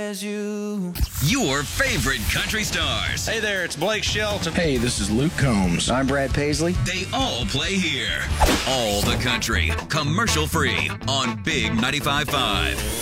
as you. Your favorite country stars. Hey there, it's Blake Shelton. Hey, this is Luke Combs. I'm Brad Paisley. They all play here. All the country, commercial free on Big 95.5.